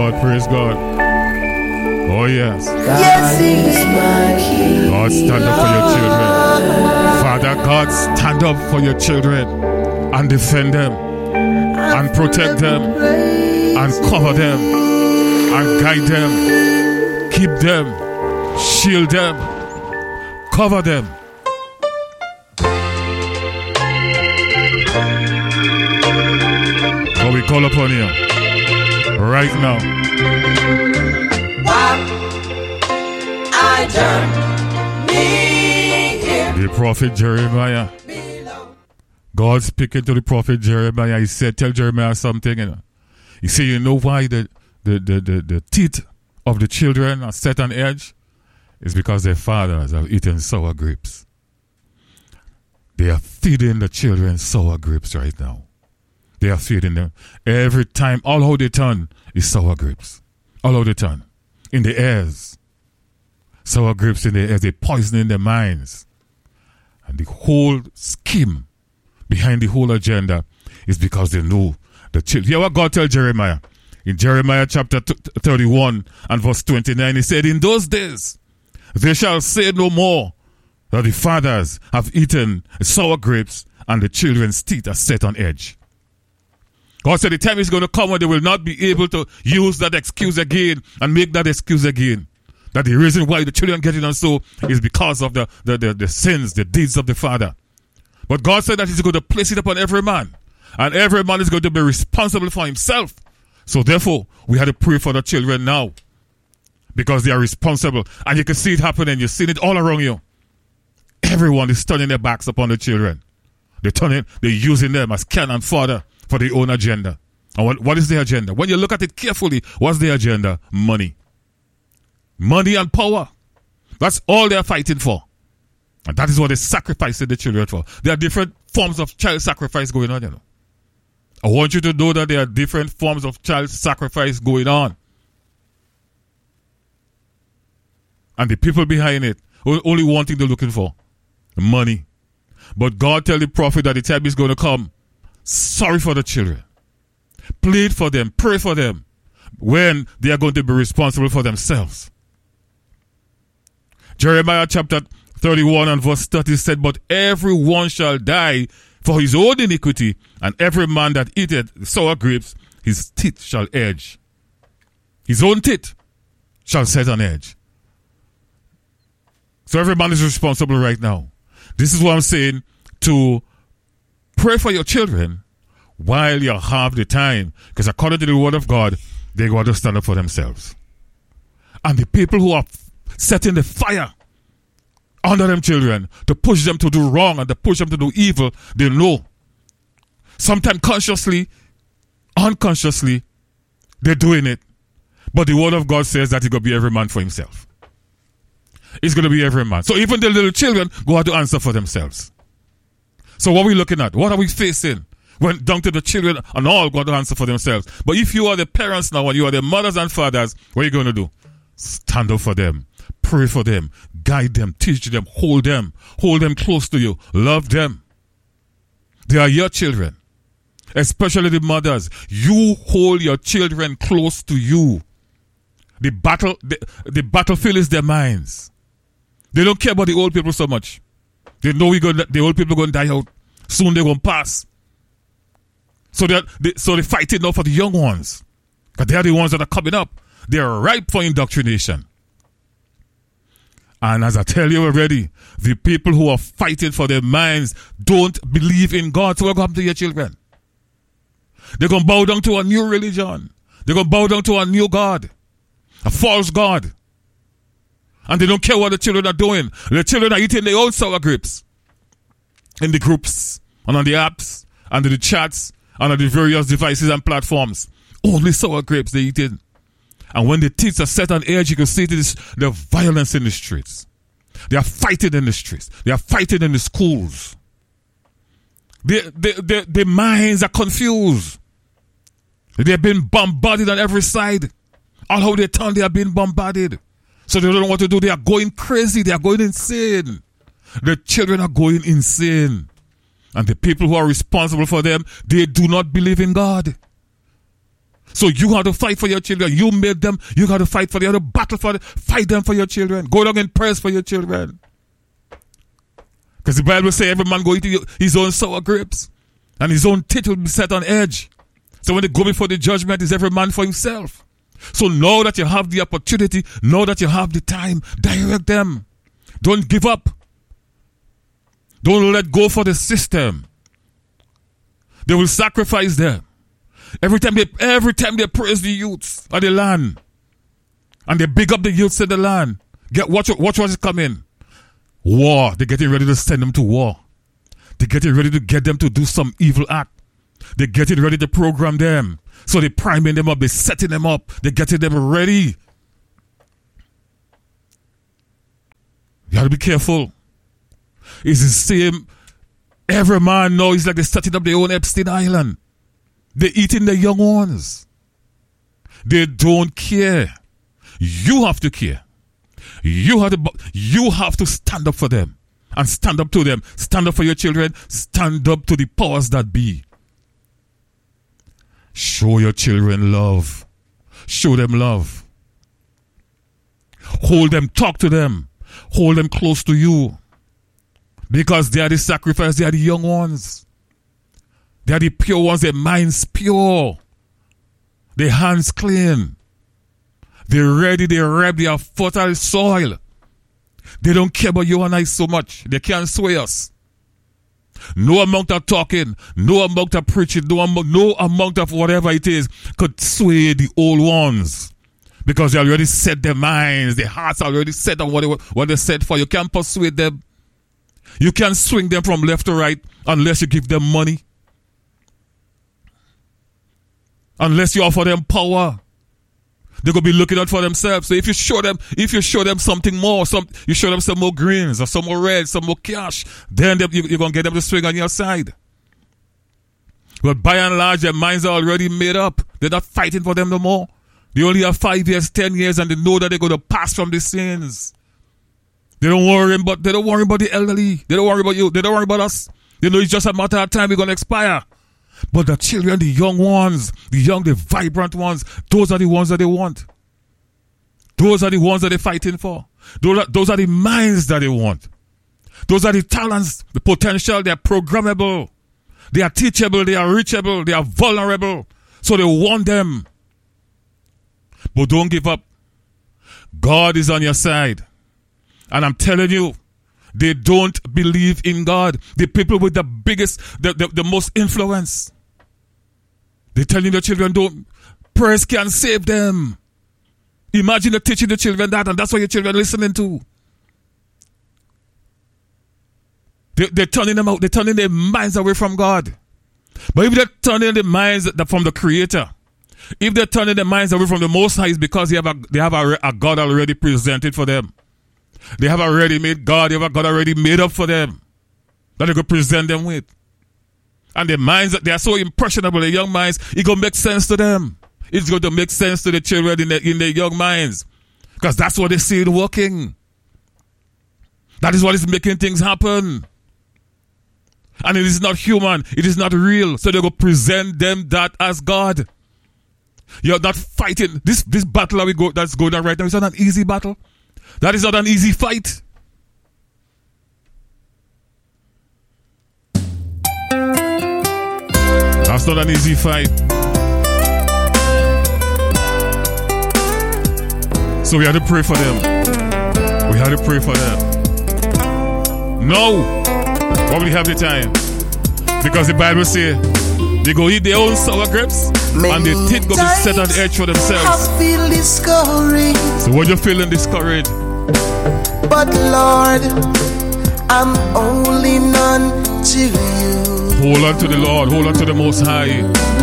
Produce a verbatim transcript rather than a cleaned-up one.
God, praise God. Oh yes. Yes, He's my God, stand up for your children. Father God, stand up for your children and defend them and protect them and cover them and guide them, keep them, shield them, cover them. So we call upon you right now. I turn me here. The prophet Jeremiah. God speaking to the prophet Jeremiah. He said, tell Jeremiah something. You know. He said, you know why the, the, the, the, the teeth of the children are set on edge? It's because their fathers have eaten sour grapes. They are feeding the children sour grapes right now. They are feeding them. Every time, all how they turn is sour grapes. All how they turn. In the airs. Sour grapes in the airs. They're poisoning their minds. And the whole scheme behind the whole agenda is because they know the children. Hear what God tells Jeremiah. In Jeremiah chapter thirty-one and verse twenty-nine, he said, in those days, they shall say no more that the fathers have eaten sour grapes and the children's teeth are set on edge. God said the time is going to come when they will not be able to use that excuse again and make that excuse again. That the reason why the children get it on so is because of the, the, the, the sins, the deeds of the father. But God said that He's going to place it upon every man. And every man is going to be responsible for himself. So therefore, we have to pray for the children now. Because they are responsible. And you can see it happening. You're seeing it all around you. Everyone is turning their backs upon the children. They're turning, they're using them as cannon fodder for their own agenda. And what, what is their agenda? When you look at it carefully, what's their agenda? Money. Money and power. That's all they're fighting for. And that is what they're sacrificing the children for. There are different forms of child sacrifice going on, you know. I want you to know that there are different forms of child sacrifice going on. And the people behind it, only one thing they're looking for. Money. But God tell the prophet that the time is going to come. Sorry for the children. Plead for them. Pray for them. When they are going to be responsible for themselves. Jeremiah chapter thirty-one and verse thirty said, but everyone shall die for his own iniquity, and every man that eateth sour grapes, his teeth shall edge. His own teeth shall set on edge. So every man is responsible right now. This is what I'm saying, to pray for your children while you have the time. Because according to the word of God, they got to stand up for themselves. And the people who are setting the fire under them children to push them to do wrong and to push them to do evil, they know. Sometimes consciously, unconsciously, they're doing it. But the word of God says that it's going to be every man for himself. It's going to be every man. So even the little children go out to answer for themselves. So what are we looking at? What are we facing? When down to the children and all go to answer for themselves. But if you are the parents now and you are the mothers and fathers, what are you going to do? Stand up for them. Pray for them. Guide them. Teach them. Hold them. Hold them close to you. Love them. They are your children. Especially the mothers. You hold your children close to you. The battle, the, the battlefield is their minds. They don't care about the old people so much. They know we gonna, the old people are going to die out. Soon they're going to pass. So they're, they, so they're fighting now for the young ones. Because they are the ones that are coming up. They are ripe for indoctrination. And as I tell you already, the people who are fighting for their minds don't believe in God. So what will happen to your children? They're going to bow down to a new religion. They're going to bow down to a new God. A false God. And they don't care what the children are doing. The children are eating their own sour grapes. In the groups, and on the apps, and in the chats, and on the various devices and platforms. Only sour grapes they're eating. And when the teeth are set on edge, you can see this, the violence in the streets. They are fighting in the streets. They are fighting in the schools. They, they, they, their minds are confused. They've been bombarded on every side. All how they turn, they are being bombarded. So they don't know what to do. They are going crazy. They are going insane. The children are going insane. And the people who are responsible for them, they do not believe in God. So you have to fight for your children. You made them. You got to fight for them. You have to battle for them. Fight them for your children. Go down in prayers for your children. Because the Bible says every man go eat his own sour grapes. And his own teeth will be set on edge. So when they go before the judgment, is every man for himself. So now that you have the opportunity, now that you have the time, direct them. Don't give up. Don't let go for the system. They will sacrifice them. Every time they every time they praise the youths of the land. And they big up the youths of the land. Get watch watch what is coming. War. They're getting ready to send them to war. They're getting ready to get them to do some evil act. They're getting ready to program them. So they're priming them up, they're setting them up, they're getting them ready. You have to be careful. It's the same. Every man now is like they're setting up their own Epstein Island. They're eating the young ones. They don't care. You have to care. You have to, you have to stand up for them. And stand up to them. Stand up for your children. Stand up to the powers that be. Show your children love. Show them love. Hold them. Talk to them. Hold them close to you. Because they are the sacrifice. They are the young ones. They are the pure ones. Their minds pure. Their hands clean. They're ready. They're ripe. They are fertile soil. They don't care about you and I so much. They can't sway us. No amount of talking, no amount of preaching, no amount, no amount of whatever it is could sway the old ones. Because they already set their minds, their hearts are already set on what they, what they set for. You can't persuade them. You can't swing them from left to right unless you give them money. Unless you offer them power. They're going to be looking out for themselves. So if you show them, if you show them something more, some you show them some more greens or some more red, some more cash, then they, you, you're going to get them to swing on your side. But by and large, their minds are already made up. They're not fighting for them no more. They only have five years, ten years, and they know that they're going to pass from the sins. They don't worry about, they don't worry about the elderly. They don't worry about you. They don't worry about us. They know it's just a matter of time we're going to expire. But the children, the young ones, the young, the vibrant ones, those are the ones that they want. Those are the ones that they're fighting for. Those are, those are the minds that they want. Those are the talents, the potential. They are programmable. They are teachable. They are reachable. They are vulnerable. So they want them. But don't give up. God is on your side. And I'm telling you, they don't believe in God. The people with the biggest, the, the, the most influence. They're telling their children, don't, prayers can save them. Imagine they're teaching the children that, and that's what your children are listening to. They, they're turning them out. They're turning their minds away from God. But if they're turning their minds from the Creator, if they're turning their minds away from the Most High, it's because they have a, they have a, a God already presented for them. They have already made God, they have a God already made up for them that they could present them with. And their minds, they are so impressionable, their young minds, it going to make sense to them. It's going to make sense to the children in their, in their young minds. Because that's what they see it working. That is what is making things happen. And it is not human, it is not real. So they're going to present them that as God. You're not fighting. This, this battle that we go, that's going on right now is not an easy battle. That is not an easy fight. That's not an easy fight. So we had to pray for them. We had to pray for them. No. But we have the time. Because the Bible says they go eat their own sour grapes Many and their teeth go be set on the edge for themselves. I feel discouraged. So when you're feeling discouraged, but Lord, I'm holding on to you. Hold on to the Lord. Hold on to the Most High.